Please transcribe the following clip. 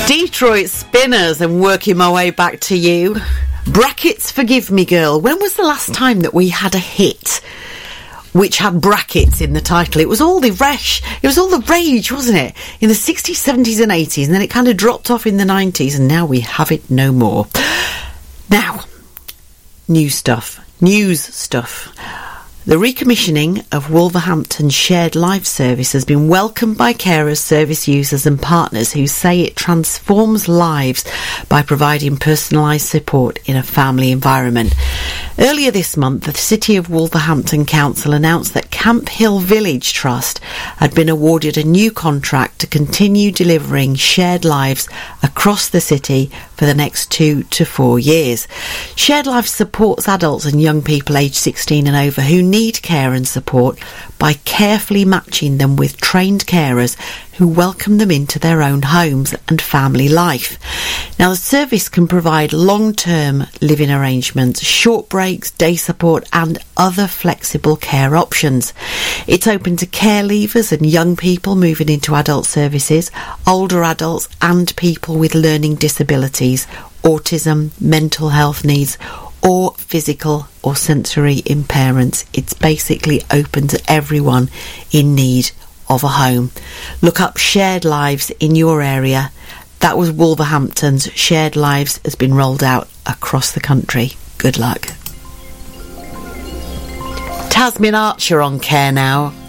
Detroit Spinners, and working my way back to you. Brackets Forgive Me Girl. When was the last time that we had a hit which had brackets in the title? It was all the rage, wasn't it? In the 60s, 70s and 80s, and then it kind of dropped off in the 90s, and now we have it no more. Now, news stuff. The recommissioning of Wolverhampton's Shared Life service has been welcomed by carers, service users and partners who say it transforms lives by providing personalised support in a family environment. Earlier this month, the City of Wolverhampton Council announced that Camp Hill Village Trust had been awarded a new contract to continue delivering shared lives across the city for the next 2 to 4 years. Shared Life supports adults and young people aged 16 and over who need care and support by carefully matching them with trained carers who welcome them into their own homes and family life. Now, the service can provide long-term living arrangements, short breaks, day support and other flexible care options. It's open to care leavers and young people moving into adult services, older adults and people with learning disabilities, autism, mental health needs or physical or sensory impairments. It's basically open to everyone in need of a home. Look up Shared Lives in your area. That was Wolverhampton's. Shared Lives has been rolled out across the country. Good luck. Tasmin Archer on Care Now.